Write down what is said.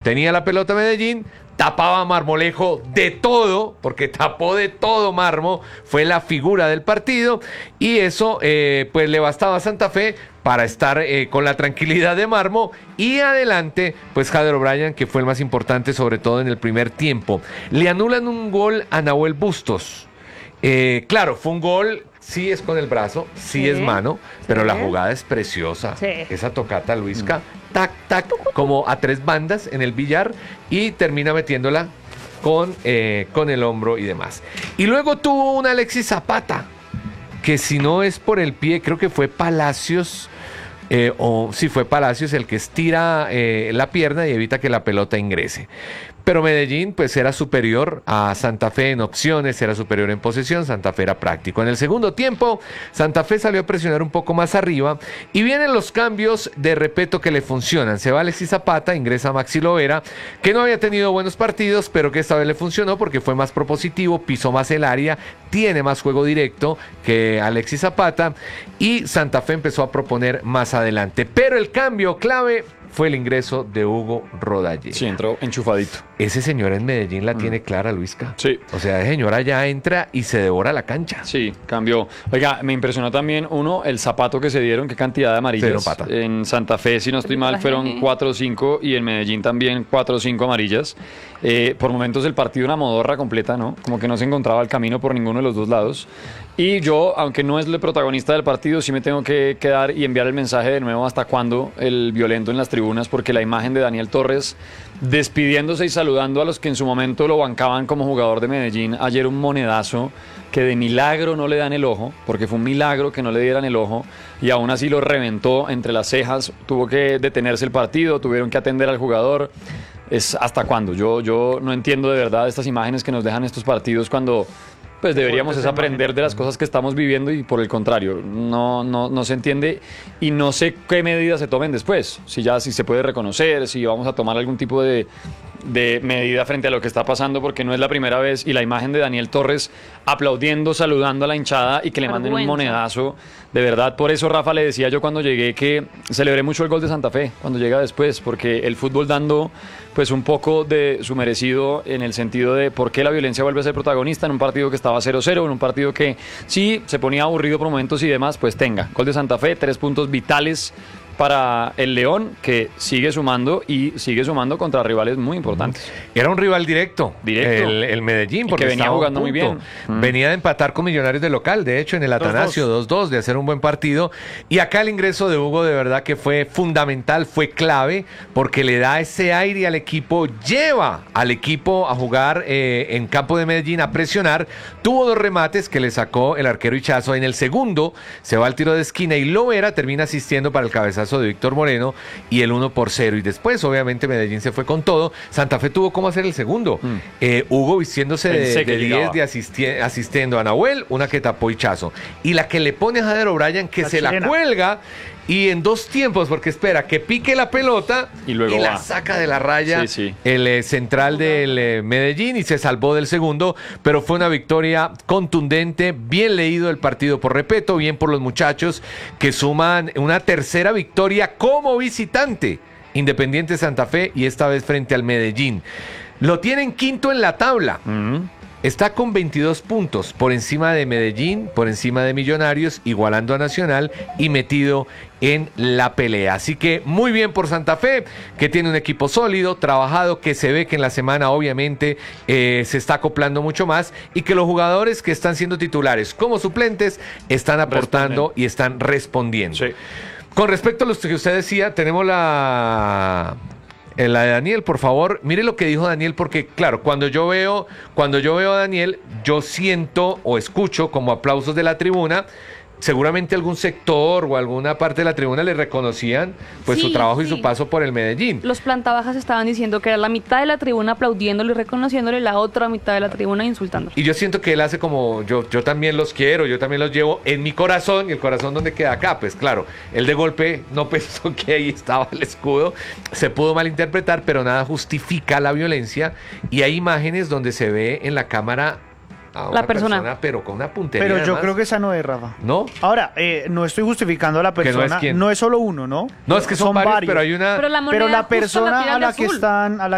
tenía la pelota Medellín, tapaba a Marmolejo de todo, porque tapó de todo Marmo, fue la figura del partido, y eso pues le bastaba a Santa Fe para estar con la tranquilidad de Marmo, y adelante pues Jader O'Brien, que fue el más importante, sobre todo en el primer tiempo. Le anulan un gol a Nahuel Bustos. Claro, fue un gol, sí es con el brazo, sí es mano, pero la jugada es preciosa. Esa tocata, Luisca, tac, tac, como a 3 bandas en el billar, y termina metiéndola con el hombro y demás. Y luego tuvo un Alexis Zapata, que si no es por el pie, creo que fue Palacios, fue Palacios el que estira la pierna y evita que la pelota ingrese. Pero Medellín pues era superior a Santa Fe en opciones, era superior en posesión, Santa Fe era práctico. En el segundo tiempo, Santa Fe salió a presionar un poco más arriba y vienen los cambios de Repeto que le funcionan. Se va Alexis Zapata, ingresa Maxi Lovera, que no había tenido buenos partidos, pero que esta vez le funcionó porque fue más propositivo, pisó más el área, tiene más juego directo que Alexis Zapata, y Santa Fe empezó a proponer más adelante. Pero el cambio clave fue el ingreso de Hugo Rodallega. Sí, entró enchufadito. Ese señor en Medellín la tiene clara, Luisca. Sí. O sea, ese señor allá entra y se devora la cancha. Sí, cambió. Oiga, me impresionó también, el zapato que se dieron, qué cantidad de amarillas. En Santa Fe, si no estoy mal, fueron 4 o 5, y en Medellín también 4 o 5 amarillas. Por momentos el partido una modorra completa, ¿no? Como que no se encontraba el camino por ninguno de los dos lados. Y yo, aunque no es el protagonista del partido, sí me tengo que quedar y enviar el mensaje de nuevo hasta cuándo el violento en las tribunas, porque la imagen de Daniel Torres despidiéndose y saludando a los que en su momento lo bancaban como jugador de Medellín, ayer un monedazo que de milagro no le dan el ojo, porque fue un milagro que no le dieran el ojo, y aún así lo reventó entre las cejas, tuvo que detenerse el partido, tuvieron que atender al jugador. ¿Es hasta cuándo? Yo no entiendo de verdad estas imágenes que nos dejan estos partidos cuando pues deberíamos es aprender de las cosas que estamos viviendo, y por el contrario, no se entiende, y no sé qué medidas se tomen después, si se puede reconocer, si vamos a tomar algún tipo de medida frente a lo que está pasando, porque no es la primera vez, y la imagen de Daniel Torres aplaudiendo, saludando a la hinchada y que le manden un monedazo, de verdad. Por eso, Rafa, le decía yo cuando llegué que celebré mucho el gol de Santa Fe cuando llega después, porque el fútbol dando pues un poco de su merecido, en el sentido de por qué la violencia vuelve a ser protagonista en un partido que estaba 0-0, en un partido que sí se ponía aburrido por momentos y demás. Pues tenga, gol de Santa Fe, 3 puntos vitales para el León, que sigue sumando, y sigue sumando contra rivales muy importantes. Era un rival directo. El Medellín, porque que venía jugando muy bien. Venía de empatar con Millonarios de local, de hecho en el Atanasio 2-2, de hacer un buen partido, y acá el ingreso de Hugo de verdad que fue fundamental, fue clave, porque le da ese aire al equipo, lleva al equipo a jugar en campo de Medellín, a presionar. Tuvo 2 remates que le sacó el arquero Ichazo. En el segundo se va al tiro de esquina y Lovera termina asistiendo para el cabezazo de Víctor Moreno, y el 1-0, y después obviamente Medellín se fue con todo. Santa Fe tuvo cómo hacer el segundo. Hugo vistiéndose de 10 asistiendo a Nahuel, una que tapó Ichazo, y la que le pone a Jader O'Brien, que se la cuelga, y en 2 tiempos, porque espera que pique la pelota y luego la saca de la raya el central del Medellín, y se salvó del segundo. Pero fue una victoria contundente, bien leído el partido por Repeto, bien por los muchachos, que suman una tercera victoria como visitante, Independiente Santa Fe, y esta vez frente al Medellín. Lo tienen quinto en la tabla. Está con 22 puntos, por encima de Medellín, por encima de Millonarios, igualando a Nacional y metido en la pelea. Así que muy bien por Santa Fe, que tiene un equipo sólido, trabajado, que se ve que en la semana obviamente se está acoplando mucho más, y que los jugadores que están siendo titulares como suplentes están aportando y están respondiendo. Sí. Con respecto a lo que usted decía, tenemos la de Daniel, por favor. Mire lo que dijo Daniel, porque claro, cuando yo veo a Daniel, yo siento o escucho como aplausos de la tribuna. Seguramente algún sector o alguna parte de la tribuna le reconocían pues su trabajo y su paso por el Medellín. Los plantabajas estaban diciendo que era la mitad de la tribuna aplaudiéndolo y reconociéndole, la otra mitad de la tribuna insultándolo. Y yo siento que él hace como, yo también los quiero, yo también los llevo en mi corazón, y el corazón donde queda acá. Pues claro, él de golpe no pensó que ahí estaba el escudo, se pudo malinterpretar, pero nada justifica la violencia, y hay imágenes donde se ve en la cámara a la persona, pero con una puntería. Pero yo además, creo que esa no es, Rafa. ¿No? Ahora, no estoy justificando a la persona. No es solo uno, ¿no? No, es que son varios, pero hay una. Pero la persona a la que están